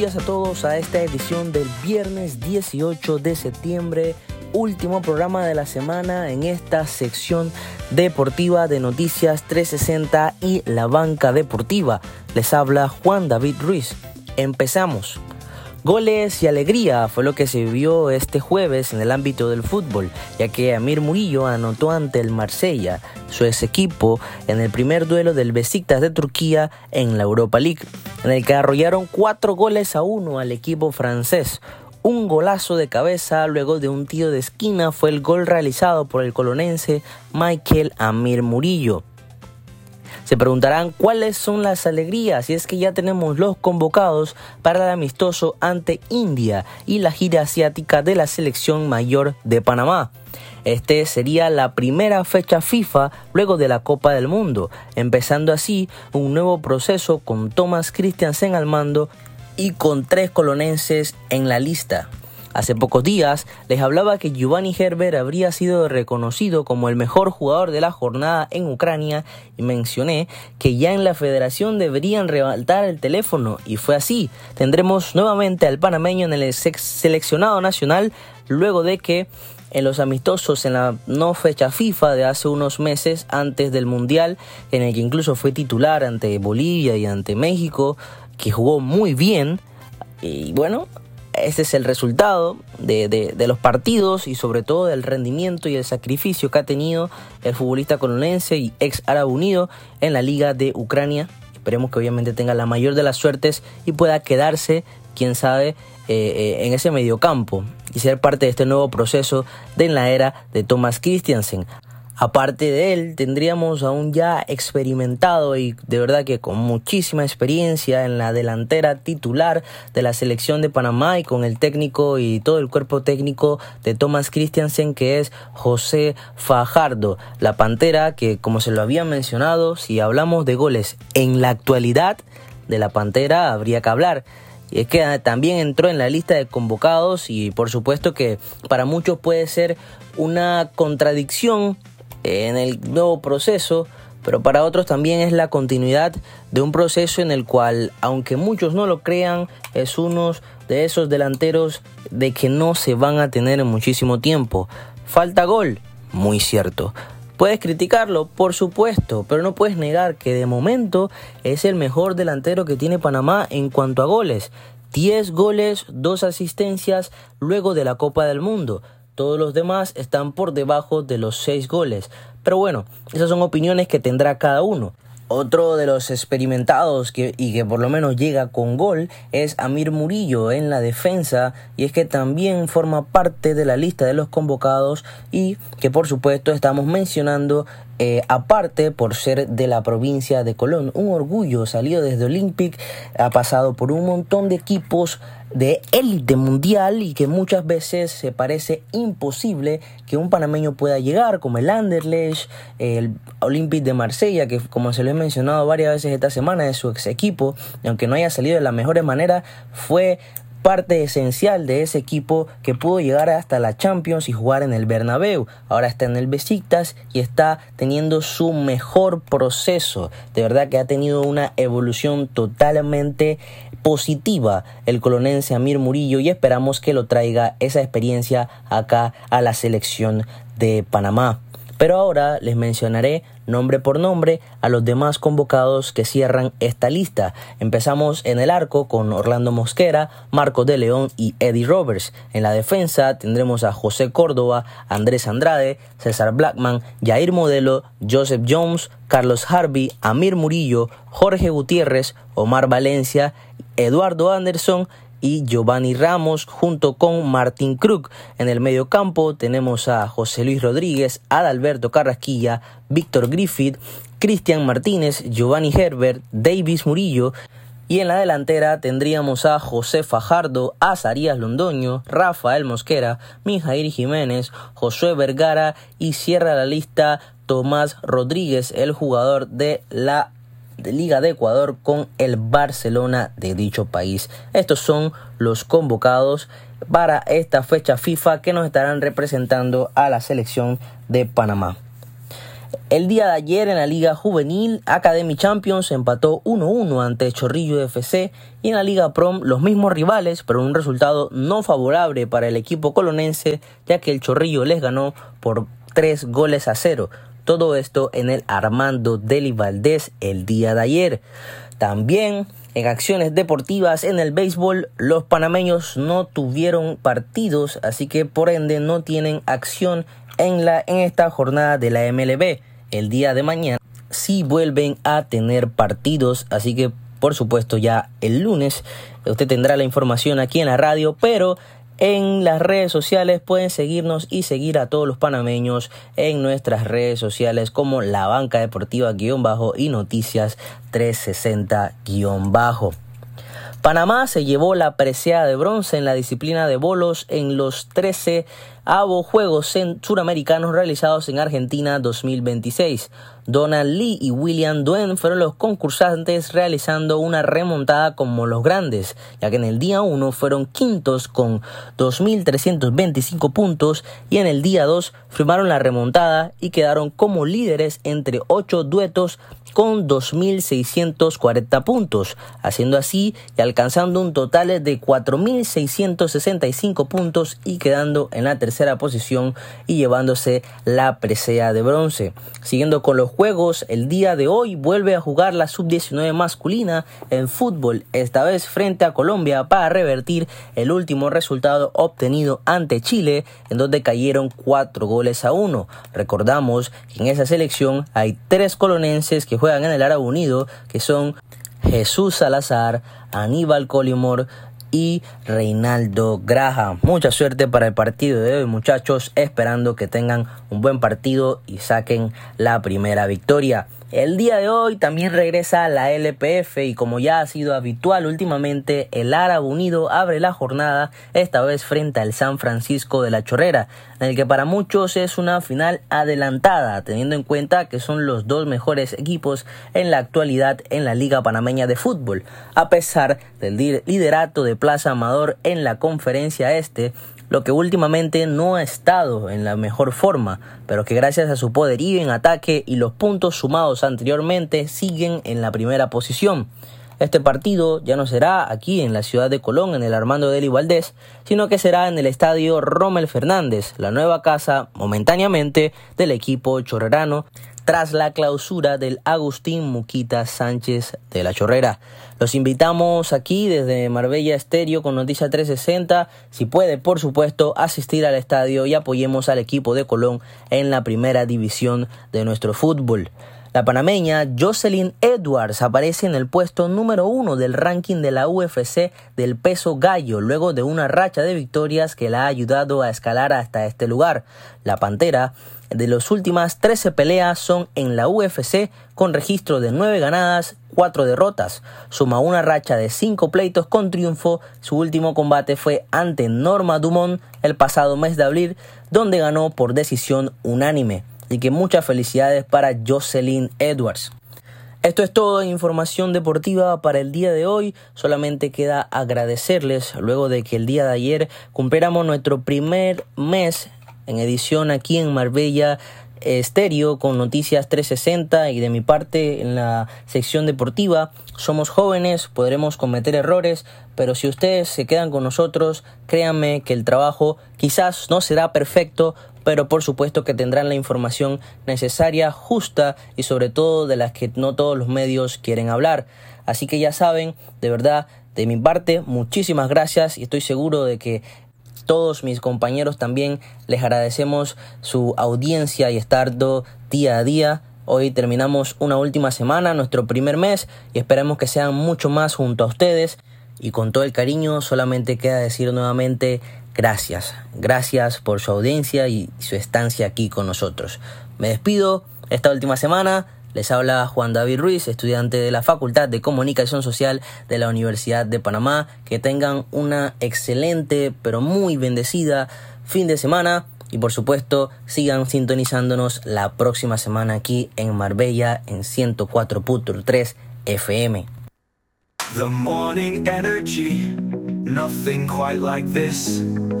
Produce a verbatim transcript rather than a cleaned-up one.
Bienvenidos a todos a esta edición del viernes dieciocho de septiembre, último programa de la semana en esta sección deportiva de Noticias trescientos sesenta y la banca deportiva. Les habla Juan David Ruiz. Empezamos. Goles y alegría fue lo que se vivió este jueves en el ámbito del fútbol, ya que Amir Murillo anotó ante el Marsella, su ex equipo, en el primer duelo del Besiktas de Turquía en la Europa League, en el que arrollaron cuatro goles a uno al equipo francés. Un golazo de cabeza luego de un tiro de esquina fue el gol realizado por el colonense Michael Amir Murillo. Se preguntarán cuáles son las alegrías, y es que ya tenemos los convocados para el amistoso ante India y la gira asiática de la selección mayor de Panamá. Este sería la primera fecha FIFA luego de la Copa del Mundo, empezando así un nuevo proceso con Thomas Christiansen al mando y con tres colonenses en la lista. Hace pocos días les hablaba que Giovanni Herbert habría sido reconocido como el mejor jugador de la jornada en Ucrania y mencioné que ya en la federación deberían levantar el teléfono, y fue así. Tendremos nuevamente al panameño en el seleccionado nacional luego de que en los amistosos en la no fecha FIFA de hace unos meses antes del Mundial, en el que incluso fue titular ante Bolivia y ante México, que jugó muy bien. Y bueno, este es el resultado de, de, de los partidos y sobre todo del rendimiento y el sacrificio que ha tenido el futbolista colonense y ex Árabe Unido en la Liga de Ucrania. Esperemos que obviamente tenga la mayor de las suertes y pueda quedarse, quién sabe, eh, eh, en ese mediocampo y ser parte de este nuevo proceso de en la era de Thomas Christiansen. Aparte de él, tendríamos a un ya experimentado y de verdad que con muchísima experiencia en la delantera titular de la selección de Panamá y con el técnico y todo el cuerpo técnico de Thomas Christiansen, que es José Fajardo. La Pantera, que como se lo había mencionado, si hablamos de goles en la actualidad, de la Pantera habría que hablar. Y es que también entró en la lista de convocados y por supuesto que para muchos puede ser una contradicción en el nuevo proceso, pero para otros también es la continuidad de un proceso en el cual, aunque muchos no lo crean, es uno de esos delanteros de que no se van a tener en muchísimo tiempo. Falta gol, muy cierto. Puedes criticarlo, por supuesto, pero no puedes negar que de momento es el mejor delantero que tiene Panamá en cuanto a goles. diez goles, dos asistencias luego de la Copa del Mundo. Todos los demás están por debajo de los seis goles. Pero bueno, esas son opiniones que tendrá cada uno. Otro de los experimentados que, y que por lo menos llega con gol es Amir Murillo en la defensa, y es que también forma parte de la lista de los convocados y que por supuesto estamos mencionando eh, aparte por ser de la provincia de Colón. Un orgullo, salido desde Olympic, ha pasado por un montón de equipos de élite mundial y que muchas veces se parece imposible que un panameño pueda llegar, como el Anderlecht, el Olympique de Marsella, que como se lo he mencionado varias veces esta semana es su ex equipo, y aunque no haya salido de la mejor manera, fue parte esencial de ese equipo que pudo llegar hasta la Champions y jugar en el Bernabéu. Ahora está en el Besiktas y está teniendo su mejor proceso. De verdad que ha tenido una evolución totalmente positiva el colonense Amir Murillo, y esperamos que lo traiga esa experiencia acá a la selección de Panamá. Pero ahora les mencionaré nombre por nombre a los demás convocados que cierran esta lista. Empezamos en el arco con Orlando Mosquera, Marcos de León y Eddie Roberts. En la defensa tendremos a José Córdoba, Andrés Andrade, César Blackman, Jair Modelo, Joseph Jones, Carlos Harvey, Amir Murillo, Jorge Gutiérrez, Omar Valencia, Eduardo Anderson y Giovanni Ramos, junto con Martín Kruk. En el mediocampo tenemos a José Luis Rodríguez, Adalberto Carrasquilla, Víctor Griffith, Cristian Martínez, Giovanni Herbert, Davis Murillo. Y en la delantera tendríamos a José Fajardo, Azarías Londoño, Rafael Mosquera, Mijail Jiménez, Josué Vergara, y cierra la lista Tomás Rodríguez, el jugador de la de Liga de Ecuador con el Barcelona de dicho país. Estos son los convocados para esta fecha FIFA que nos estarán representando a la selección de Panamá. El día de ayer en la Liga Juvenil, Academy Champions empató uno uno ante Chorrillos F C y en la Liga Prom los mismos rivales, pero un resultado no favorable para el equipo colonense, ya que el Chorrillo les ganó por tres goles a cero. Todo esto en el Armando Deli Valdés el día de ayer. También en acciones deportivas en el béisbol, los panameños no tuvieron partidos, así que por ende no tienen acción en, la, en esta jornada de la M L B. El día de mañana sí vuelven a tener partidos, así que por supuesto ya el lunes usted tendrá la información aquí en la radio, pero en las redes sociales pueden seguirnos y seguir a todos los panameños en nuestras redes sociales como La Banca Deportiva guión bajo y Noticias trescientos sesenta guión bajo. Panamá se llevó la presea de bronce en la disciplina de bolos en los trece avos Juegos Suramericanos realizados en Argentina dos mil veintiséis. Donald Lee y William Duen fueron los concursantes realizando una remontada como los grandes, ya que en el día uno fueron quintos con dos mil trescientos veinticinco puntos y en el día dos firmaron la remontada y quedaron como líderes entre ocho duetos con dos mil seiscientos cuarenta puntos, haciendo así y alcanzando un total de cuatro mil seiscientos sesenta y cinco puntos y quedando en la tercera posición y llevándose la presea de bronce. Siguiendo con los juegos, el día de hoy vuelve a jugar la sub diecinueve masculina en fútbol, esta vez frente a Colombia para revertir el último resultado obtenido ante Chile, en donde cayeron cuatro goles a uno. Recordamos que en esa selección hay tres colonenses que juegan en el Árabe Unido, que son Jesús Salazar, Aníbal Colimor y Reinaldo Graham. Mucha suerte para el partido de hoy, muchachos, esperando que tengan un buen partido y saquen la primera victoria. El día de hoy también regresa la L P F y como ya ha sido habitual últimamente, el Árabe Unido abre la jornada, esta vez frente al San Francisco de la Chorrera, en el que para muchos es una final adelantada, teniendo en cuenta que son los dos mejores equipos en la actualidad en la Liga Panameña de Fútbol, a pesar del liderato de Plaza Amador en la Conferencia Este, lo que últimamente no ha estado en la mejor forma, pero que gracias a su poderío en ataque y los puntos sumados anteriormente siguen en la primera posición. Este partido ya no será aquí en la ciudad de Colón, en el Armando Deli Valdés, sino que será en el estadio Rommel Fernández, la nueva casa momentáneamente del equipo chorrerano, tras la clausura del Agustín Muquita Sánchez de la Chorrera. Los invitamos aquí desde Marbella Estéreo con Noticias trescientos sesenta. Si puede, por supuesto, asistir al estadio y apoyemos al equipo de Colón en la primera división de nuestro fútbol. La panameña Jocelyn Edwards aparece en el puesto número uno del ranking de la U F C del peso gallo, luego de una racha de victorias que la ha ayudado a escalar hasta este lugar. La pantera de las últimas trece peleas son en la U F C con registro de nueve ganadas, cuatro derrotas. Suma una racha de cinco pleitos con triunfo. Su último combate fue ante Norma Dumont el pasado mes de abril, donde ganó por decisión unánime. Así que muchas felicidades para Jocelyn Edwards. Esto es todo en información deportiva para el día de hoy. Solamente queda agradecerles luego de que el día de ayer cumpliéramos nuestro primer mes en edición aquí en Marbella Estéreo con Noticias trescientos sesenta, y de mi parte en la sección deportiva. Somos jóvenes, podremos cometer errores, pero si ustedes se quedan con nosotros, créanme que el trabajo quizás no será perfecto, pero por supuesto que tendrán la información necesaria, justa y sobre todo de las que no todos los medios quieren hablar. Así que ya saben, de verdad, de mi parte, muchísimas gracias y estoy seguro de que todos mis compañeros también les agradecemos su audiencia y estar día a día. Hoy terminamos una última semana, nuestro primer mes, y esperemos que sean mucho más junto a ustedes. Y con todo el cariño, solamente queda decir nuevamente gracias. Gracias por su audiencia y su estancia aquí con nosotros. Me despido esta última semana. Les habla Juan David Ruiz, estudiante de la Facultad de Comunicación Social de la Universidad de Panamá. Que tengan una excelente, pero muy bendecida fin de semana. Y por supuesto, sigan sintonizándonos la próxima semana aquí en Marbella en ciento cuatro punto tres F M. The morning energy, nothing quite like this.